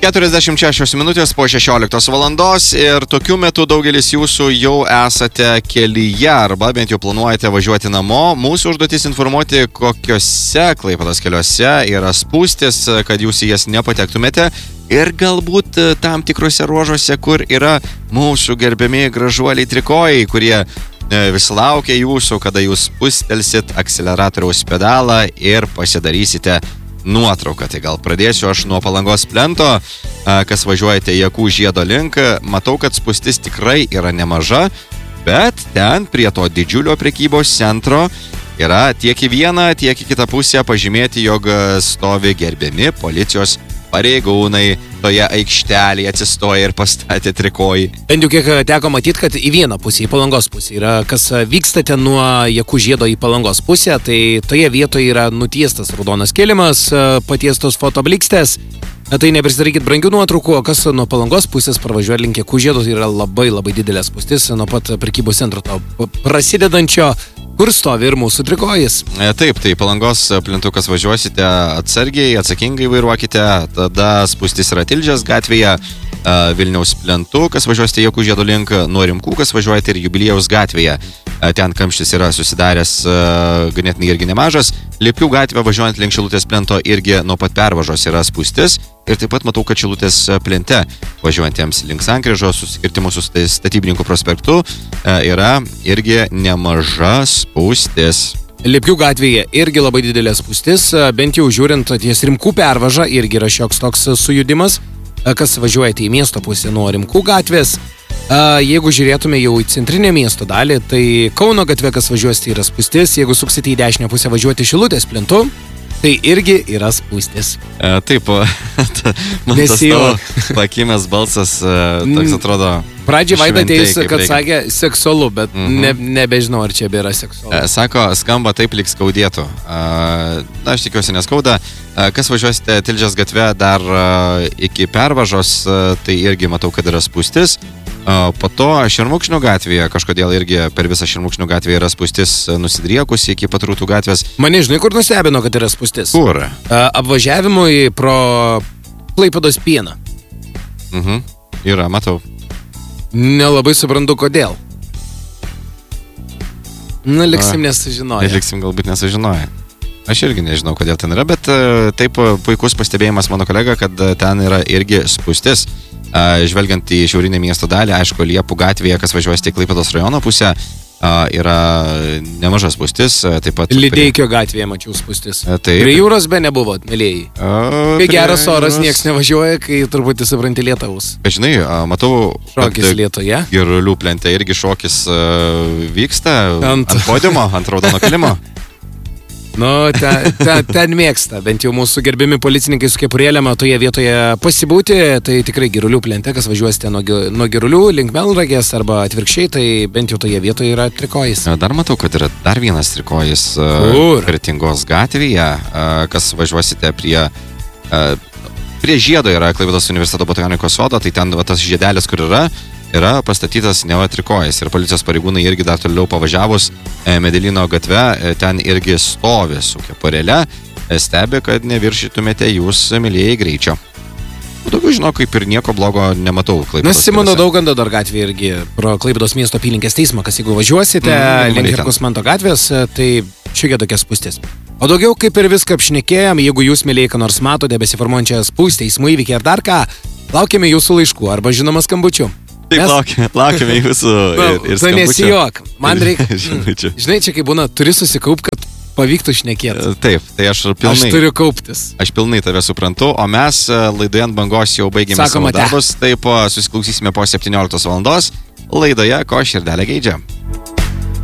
46 minutės po 16 valandos ir tokiu metu daugelis jūsų jau esate kelyje arba bent jau planuojate važiuoti namo. Mūsų užduotis informuoti, kokiuose Klaipėdos keliuose yra spūstis, kad jūs į jas nepatektumėte ir galbūt tam tikrose ruožuose, kur yra mūsų gerbiami gražuoliai trikojai, kurie vis laukia jūsų, kada jūs spustelsit akceleratoriaus pedalą ir pasidarysite nuotrauką. Tai gal pradėsiu aš nuo Palangos plento, kas važiuojate Jakų žiedo link. Matau, kad spūstis tikrai yra nemaža, bet ten prie to didžiulio prekybos centro yra tiek į vieną, tiek į kitą pusę pažymėti, jog stovi gerbiami policijos pareigūnai, toje aikštelėje atsistoja ir pastatė trikojį. Bent jau kiek teko matyti, kad į vieną pusę, į Palangos pusę yra, kas vykstate nuo Jakų žiedo į Palangos pusę, tai toje vietoje yra nutiestas raudonas kilimas, patiestos fotoblikstės. Tai neprisidarykit brangių nuotraukų, o kas nuo Palangos pusės pravažiuoja link Jakų žiedo, tai yra labai didelė spūstis nuo pat prekybos centro to prasidedančio, kur stovi ir mūsų trikojis. Taip, tai Palangos plentukas važiuosite atsargiai, atsakingai vairuokite, tada spūstis yra Tilžės gatvėje, Vilniaus plentu, kas važiuosite Jakų žiedo link, nuo Rimkų, kas važiuojate ir Jubiliejaus gatvėje. Ten kamštis yra susidaręs ganėtinai irgi nemažas. Liepių gatvė važiuojant link Šilutės plento irgi nuo pat pervažos yra spūstis. Ir taip pat matau, kad Šilutės plente važiuojantiems link Sankryžo susikirtimų su Statybininkų prospektu yra irgi nemaža spūstis. Liepių gatvėje irgi labai didelė spūstis, bent jau žiūrint ties Rimkų pervažą, irgi yra šioks toks sujudimas, kas važiuojate į miesto pusę nuo Rimkų gatvės. Jeigu žiūrėtume jau į centrinę miesto dalį, tai Kauno gatve, kas važiuosite, yra spūstis. Jeigu suksite į dešinę pusę važiuoti Šilutės plentu, tai irgi yra spūstis. Taip, man tas tavo pakimęs balsas toks atrodo... Pradžiai Vaida ateis, kad sakė seksualu, bet nebežinau, ar čia bėra seksualu. Sako, skamba taip, lyg skaudėtų. Aš tikiuosi neskauda. Kas važiuosite Tilžės gatve dar iki pervažos, tai irgi matau, kad yra spūstis. Po to Šermukšnių gatvėje, kažkodėl irgi per visą Šermukšnių gatvėje yra spūstis nusidriekusi iki pat Rūtų gatvės. Mane, žinai, kur nustebino, kad yra spūstis? Kur? Apvažiavimui pro Klaipėdos pieną. Yra, matau. Nelabai suprantu, kodėl. Liksim nesužinoję. Liksim galbūt nesužinoję. Aš irgi nežinau, kodėl ten yra, bet taip puikus pastebėjimas mano kolega, kad ten yra irgi spūstis. Žvelgiant į šiaurinę miesto dalį, aišku, Liepų gatvėje, kas važiuosite į Klaipėdos rajono pusę, yra nemaža spūstis. Taip pat Lydeikio gatvėje mačiau spūstis. Taip. Prie jūros be nebuvot, mėlėjai. Kai geras oras, nieks nevažiuoja, kai turbūt supranti lietaus. Žinai, matau, šokis Lietoje. Girulių plente irgi šokis vyksta ant podiumo, ant raudono kilimo. Ten mėgsta, bent jau mūsų gerbiami policininkai su kepurėlėm toje vietoje pasibūti, tai tikrai Girulių plente, kas važiuosite nuo Girulių link Melnragės arba atvirkščiai, tai bent jau toje vietoje yra trikojis. Dar matau, kad yra dar vienas trikojis Kretingos gatvėje, kas važiuosite prie žiedo yra Klaipėdos universiteto botanikos sodo, tai ten tas žiedelis, kur yra pastatytas neva trikojis ir policijos pareigūnai irgi dar toliau pavažiavus Medelino gatve, ten irgi stovi su kepurėle, stebi, kad neviršytumėte jūs, mylėjai, greičio. Daugiau žinau, kaip ir nieko blogo nematau Klaipėdos. Simono Daukanto dar gatvė irgi pro Klaipėdos miesto apylinkės teismą, kas jeigu važiuosite link Herkaus Manto gatvės, tai šiokia tokia spūstis. O daugiau kaip ir viską apšnekėjom, jeigu jūs, mylėjai, ką nors matote besiformuojančią spūstį, eismų įvykį ar dar ką, laukiame jūsų laiškų arba žinoma skambučių. Taip, laukiame jūsų ir skambučių. Tai nesijok. Man reikia, žinai, čia kaip būna, turi susikaupt, kad pavyktų šnekėti. Taip, tai aš turiu kauptis. Aš pilnai tave suprantu, o mes laidoje ant bangos jau baigėme savo darbus, taip susiklausysime po 17 valandos laidoje Ko širdelė geidžia.